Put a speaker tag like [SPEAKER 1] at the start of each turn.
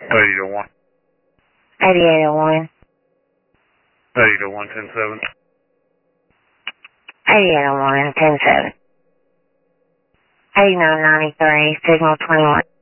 [SPEAKER 1] 8001.
[SPEAKER 2] 8801.
[SPEAKER 1] 8001, 107.
[SPEAKER 2] 8801, 107. 8993, signal 21.